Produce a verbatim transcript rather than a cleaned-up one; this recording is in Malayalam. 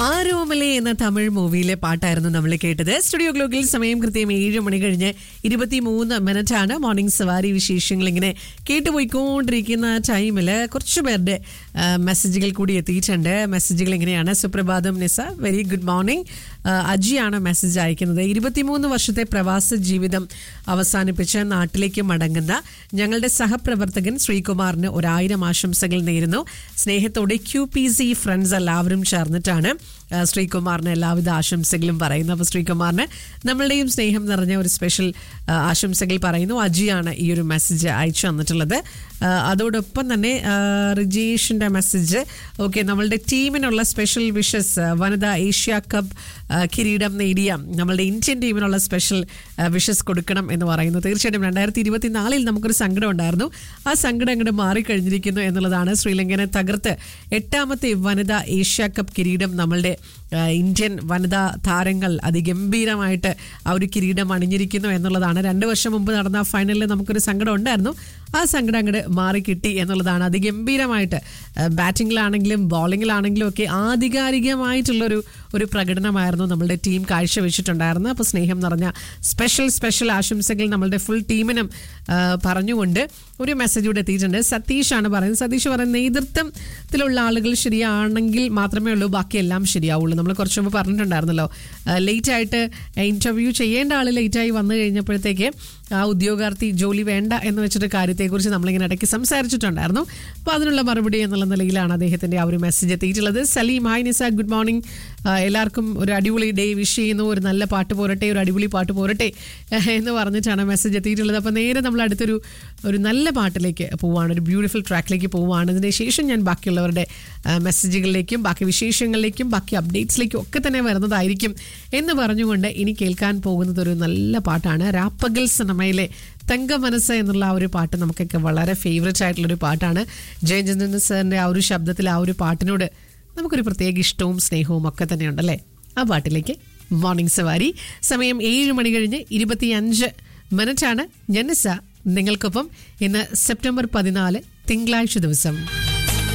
ആരോമലെ എന്ന തമിഴ് മൂവിയിലെ പാട്ടായിരുന്നു നമ്മൾ കേട്ടത്. സ്റ്റുഡിയോ ഗ്ലോക്കിൽ സമയം കൃത്യം ഏഴ് മണി കഴിഞ്ഞ് ഇരുപത്തി മൂന്ന് മിനിറ്റ് ആണ്. മോർണിംഗ് സവാരി വിശേഷങ്ങൾ ഇങ്ങനെ കേട്ടുപോയിക്കൊണ്ടിരിക്കുന്ന ടൈമിൽ കുറച്ചു പേരുടെ മെസ്സേജുകൾ കൂടി എത്തിയിട്ടുണ്ട്. മെസ്സേജുകൾ എങ്ങനെയാണ്? സുപ്രഭാതം നിസ, വെരി ഗുഡ് മോർണിംഗ്. അജിയാണ് മെസ്സേജ് അയക്കുന്നത്. ഇരുപത്തിമൂന്ന് വർഷത്തെ പ്രവാസ ജീവിതം അവസാനിപ്പിച്ച് നാട്ടിലേക്ക് മടങ്ങുന്ന ഞങ്ങളുടെ സഹപ്രവർത്തകൻ ശ്രീകുമാറിന് ഒരായിരം ആശംസകൾ നേരുന്നു. സ്നേഹത്തോടെ ക്യു പി സി ഫ്രണ്ട്സ് എല്ലാവരും ചേർന്നിട്ടാണ് ശ്രീകുമാറിന് എല്ലാവിധ ആശംസകളും പറയുന്നു. അപ്പോൾ ശ്രീകുമാറിന് നമ്മളുടെയും സ്നേഹം നിറഞ്ഞ ഒരു സ്പെഷ്യൽ ആശംസകൾ പറയുന്നു. അജിയാണ് ഈ ഒരു മെസ്സേജ് അയച്ചു തന്നിട്ടുള്ളത്. അതോടൊപ്പം തന്നെ റിജീഷിൻ്റെ മെസ്സേജ്, ഓക്കെ, നമ്മളുടെ ടീമിനുള്ള സ്പെഷ്യൽ വിഷസ്, വനിതാ ഏഷ്യ കപ്പ് കിരീടം നേടിയ നമ്മളുടെ ഇന്ത്യൻ ടീമിനുള്ള സ്പെഷ്യൽ വിഷസ് കൊടുക്കണം എന്ന് പറയുന്നു. തീർച്ചയായിട്ടും രണ്ടായിരത്തി ഇരുപത്തി നാലിൽ നമുക്കൊരു സങ്കടം ഉണ്ടായിരുന്നു. ആ സങ്കടം അങ്ങോട്ട് മാറിക്കഴിഞ്ഞിരിക്കുന്നു എന്നുള്ളതാണ്. ശ്രീലങ്കനെ തകർത്ത് എട്ടാമത്തെ വനിതാ ഏഷ്യ കപ്പ് കിരീടം നമ്മളുടെ ഇന്ത്യൻ വനിതാ താരങ്ങൾ അതിഗംഭീരമായിട്ട് ആ ഒരു കിരീടം അണിഞ്ഞിരിക്കുന്നു എന്നുള്ളതാണ്. രണ്ട് വർഷം മുമ്പ് നടന്ന ഫൈനലിൽ നമുക്കൊരു സങ്കടം ഉണ്ടായിരുന്നു. ആ സങ്കടം അങ്ങോട്ട് മാറിക്കിട്ടി എന്നുള്ളതാണ്. അതിഗംഭീരമായിട്ട് ബാറ്റിങ്ങിലാണെങ്കിലും ബോളിങ്ങിലാണെങ്കിലും ഒക്കെ ആധികാരികമായിട്ടുള്ളൊരു ഒരു പ്രകടനമായിരുന്നു നമ്മളുടെ ടീം കാഴ്ചവെച്ചിട്ടുണ്ടായിരുന്നത്. അപ്പോൾ സ്നേഹം നിറഞ്ഞ സ്പെഷ്യൽ സ്പെഷ്യൽ ആശംസകൾ നമ്മളുടെ ഫുൾ ടീമിനും പറഞ്ഞുകൊണ്ട് ഒരു മെസ്സേജ് കൂടെ എത്തിയിട്ടുണ്ട്. സതീഷാണ് പറയുന്നത്. സതീഷ് പറയുന്നത്, നേതൃത്വത്തിലുള്ള ആളുകൾ ശരിയാണെങ്കിൽ മാത്രമേ ഉള്ളൂ ബാക്കിയെല്ലാം ശരിയാവുള്ളൂ. നമ്മൾ കുറച്ച് മുമ്പ് പറഞ്ഞിട്ടുണ്ടായിരുന്നല്ലോ, ലേറ്റായിട്ട് ഇൻ്റർവ്യൂ ചെയ്യേണ്ട ആൾ ലേറ്റായി വന്നു കഴിഞ്ഞപ്പോഴത്തേക്ക് ആ ഉദ്യോഗാർത്ഥി ജോലി വേണ്ട എന്ന് വെച്ചിട്ട് കാര്യത്തെക്കുറിച്ച് നമ്മളിങ്ങനെ ഇടയ്ക്ക് സംസാരിച്ചിട്ടുണ്ടായിരുന്നു. അപ്പോൾ അതിനുള്ള മറുപടി എന്നുള്ള നിലയിലാണ് അദ്ദേഹത്തിൻ്റെ ആ ഒരു മെസ്സേജ് എത്തിയിട്ടുള്ളത്. സലീം, ഹായ് നിസ, ഗുഡ് മോർണിംഗ്. എല്ലാവർക്കും ഒരു അടിപൊളി ഡേ വിഷ് ചെയ്യുന്നു. ഒരു നല്ല പാട്ട് പോരട്ടെ, ഒരു അടിപൊളി പാട്ട് പോരട്ടെ എന്ന് പറഞ്ഞിട്ടാണ് മെസ്സേജ് എത്തിയിട്ടുള്ളത്. അപ്പോൾ നേരെ നമ്മൾ അടുത്തൊരു ഒരു നല്ല പാട്ടിലേക്ക് പോവുകയാണ്, ഒരു ബ്യൂട്ടിഫുൾ ട്രാക്കിലേക്ക് പോവുകയാണ്. ഇതിന് ശേഷം ഞാൻ ബാക്കിയുള്ളവരുടെ മെസ്സേജുകളിലേക്കും ബാക്കി വിശേഷങ്ങളിലേക്കും ബാക്കി അപ്ഡേറ്റ്സിലേക്കും ഒക്കെ തന്നെ വരുന്നതായിരിക്കും എന്ന് പറഞ്ഞുകൊണ്ട് ഇനി കേൾക്കാൻ പോകുന്നത് ഒരു നല്ല പാട്ടാണ്. രാപ്പകൽ സിനിമയിലെ തങ്ക മനസ്സ് എന്നുള്ള ആ ഒരു പാട്ട് നമുക്കൊക്കെ വളരെ ഫേവറേറ്റ് ആയിട്ടുള്ളൊരു പാട്ടാണ്. ജയചന്ദ്രൻ സാറിൻ്റെ ആ ഒരു ശബ്ദത്തിൽ ആ ഒരു പാട്ടിനോട് നമുക്കൊരു പ്രത്യേക ഇഷ്ടവും സ്നേഹവും ഒക്കെ തന്നെയുണ്ടല്ലേ. ആ പാട്ടിലേക്ക് മോർണിംഗ് സവാരി. സമയം ഏഴ് മണി കഴിഞ്ഞ് ഇരുപത്തി അഞ്ച് മിനിറ്റാണ്. ഞാൻ നിസ നിങ്ങൾക്കൊപ്പം ഇന്ന് സെപ്റ്റംബർ പതിനാല് തിങ്കളാഴ്ച ദിവസം.